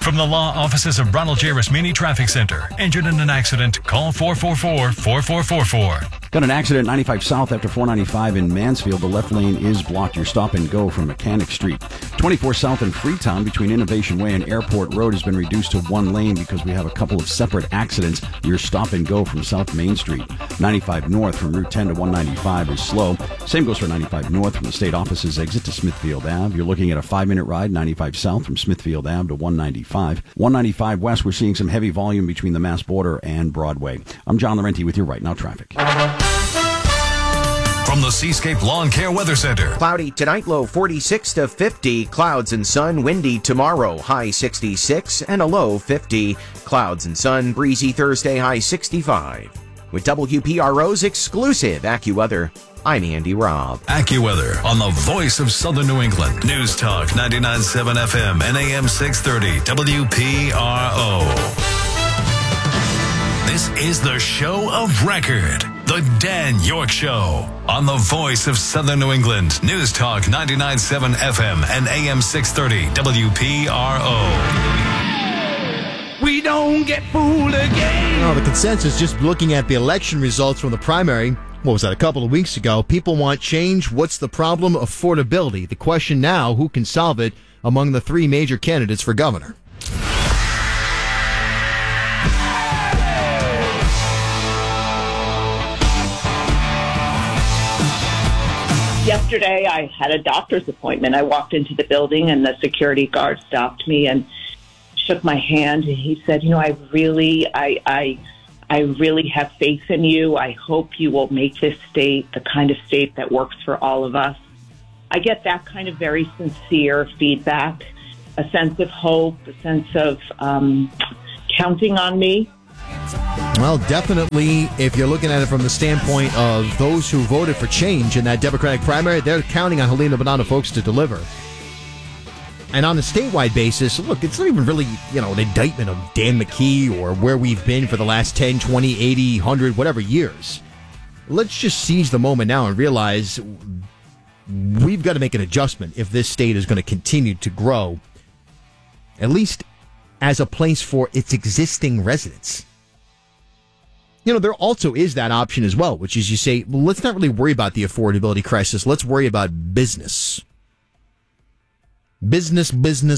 From the law offices of Ronald J. Rasmini Traffic Center. Injured in an accident? Call 444-4444. Got an accident 95 South after 495 in Mansfield. The left lane is blocked. Your stop and go from Mechanic Street. 24 South in Freetown between Innovation Way and Airport Road has been reduced to one lane because we have a couple of separate accidents. Your stop and go from South Main Street. 95 North from Route 10 to 195 is slow. Same goes for 95 North from the state offices exit to Smithfield Ave. You're looking at a 5-minute ride, 95 South from Smithfield Ave to 195. 195 West, we're seeing some heavy volume between the Mass border and Broadway. I'm John Laurenti with your Right Now traffic. From the Seascape Lawn Care Weather Center. Cloudy tonight, low 46 to 50. Clouds and sun, windy tomorrow, high 66 and a low 50. Clouds and sun, breezy Thursday, high 65. With WPRO's exclusive AccuWeather, I'm Andy Robb. AccuWeather on the voice of Southern New England. News Talk 99.7 FM and AM 630 WPRO. This is the show of record. The Dan York Show on the voice of Southern New England. News Talk 99.7 FM and AM 630 WPRO. We don't get fooled again. No, the consensus, just looking at the election results from the primary, what was that, a couple of weeks ago, people want change. What's the problem? Affordability. The question now, who can solve it among the three major candidates for governor? Yesterday, I had a doctor's appointment. I walked into the building, and the security guard stopped me and shook my hand. And he said, "You know, I really have faith in you. I hope you will make this state the kind of state that works for all of us." I get that kind of very sincere feedback, a sense of hope, a sense of counting on me. Well, definitely, if you're looking at it from the standpoint of those who voted for change in that Democratic primary, they're counting on Helena Bonanno folks to deliver. And on a statewide basis, look, it's not even really, an indictment of Dan McKee or where we've been for the last 10, 20, 80, 100, whatever years. Let's just seize the moment now and realize we've got to make an adjustment if this state is going to continue to grow, at least as a place for its existing residents. There also is that option as well, which is you say, well, let's not really worry about the affordability crisis. Let's worry about business. Business.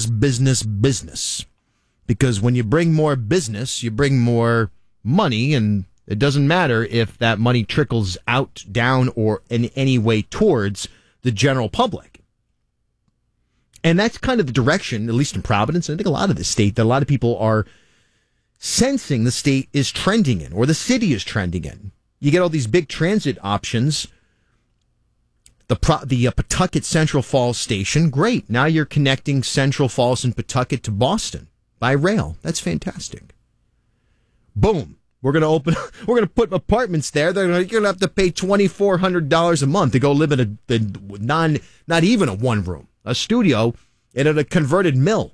Because when you bring more business, you bring more money, and it doesn't matter if that money trickles out, down, or in any way towards the general public. And that's kind of the direction, at least in Providence, and I think a lot of the state, that a lot of people are sensing the state is trending in, or the city is trending in. You get all these big transit options. The Pawtucket Central Falls station, great. Now you're connecting Central Falls and Pawtucket to Boston by rail. That's fantastic. Boom. We're going to put apartments there. You're going to have to pay $2,400 a month to go live in not even a one room, a studio in a converted mill.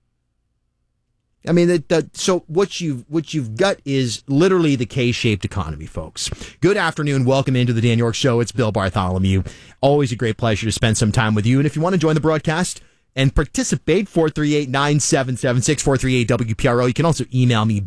I mean, so what you've got is literally the K-shaped economy, folks. Good afternoon. Welcome into the Dan York Show. It's Bill Bartholomew. Always a great pleasure to spend some time with you. And if you want to join the broadcast and participate, 438-9776, 438-WPRO. You can also email me,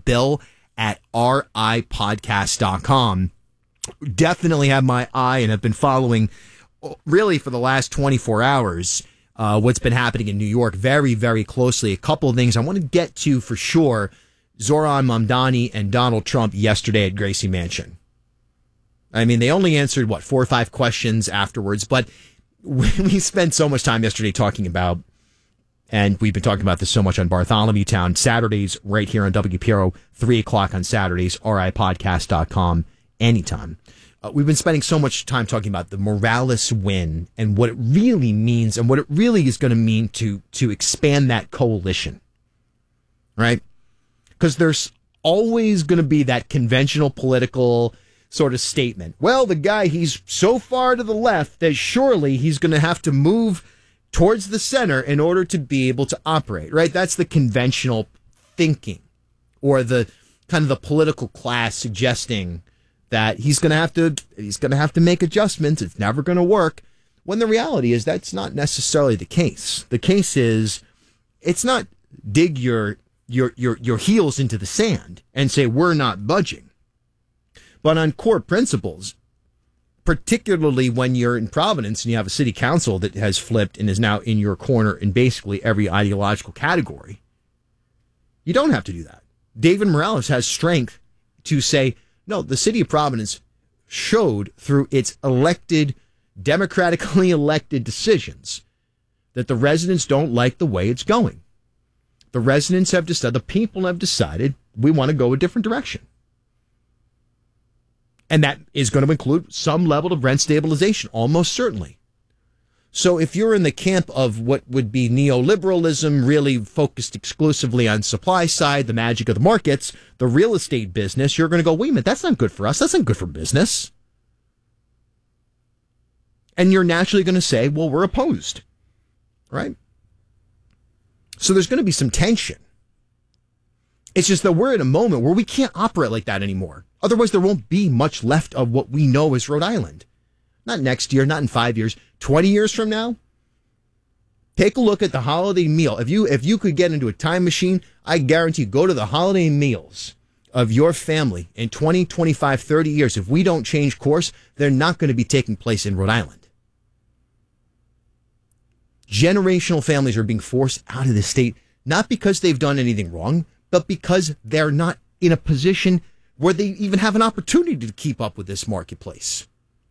bill@ripodcast.com. Definitely have my eye and have been following, really, for the last 24 hours, what's been happening in New York very, very closely. A couple of things I want to get to for sure. Zohran Mamdani and Donald Trump yesterday at Gracie Mansion. I mean, they only answered, 4 or 5 questions afterwards, but we spent so much time yesterday talking about, and we've been talking about this so much on Bartholomew Town, Saturdays right here on WPRO, 3 o'clock on Saturdays, ripodcast.com, anytime. We've been spending so much time talking about the Morales win and what it really means and what it really is going to mean to expand that coalition, right? Because there's always going to be that conventional political sort of statement. Well, the guy, he's so far to the left that surely he's going to have to move towards the center in order to be able to operate, right? That's the conventional thinking, or the kind of the political class suggesting that he's going to have to make adjustments. It's never going to work. When the reality is that's not necessarily the case. The case is, it's not dig your your heels into the sand and say, we're not budging. But on core principles, particularly when you're in Providence and you have a city council that has flipped and is now in your corner in basically every ideological category, you don't have to do that. David Morales has strength to say, no, the city of Providence showed through its elected, democratically elected decisions that the residents don't like the way it's going. The residents have decided, the people have decided, we want to go a different direction. And that is going to include some level of rent stabilization, almost certainly. So if you're in the camp of what would be neoliberalism, really focused exclusively on supply side, the magic of the markets, the real estate business, you're going to go, wait a minute, that's not good for us. That's not good for business. And you're naturally going to say, well, we're opposed, right? So there's going to be some tension. It's just that we're in a moment where we can't operate like that anymore. Otherwise, there won't be much left of what we know as Rhode Island. Not next year, not in 5 years, 20 years from now. Take a look at the holiday meal. If you could get into a time machine, I guarantee, go to the holiday meals of your family in 20, 25, 30 years. If we don't change course, they're not going to be taking place in Rhode Island. Generational families are being forced out of the state, not because they've done anything wrong, but because they're not in a position where they even have an opportunity to keep up with this marketplace.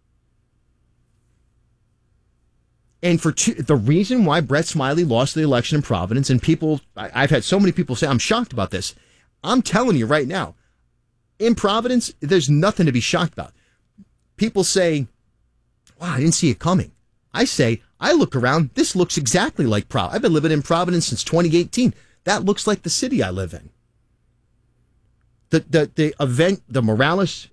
And the reason why Brett Smiley lost the election in Providence, and I've had so many people say, I'm shocked about this. I'm telling you right now, in Providence, there's nothing to be shocked about. People say, wow, I didn't see it coming. I say, I look around, this looks exactly like Providence. I've been living in Providence since 2018. That looks like the city I live in. The event, the Morales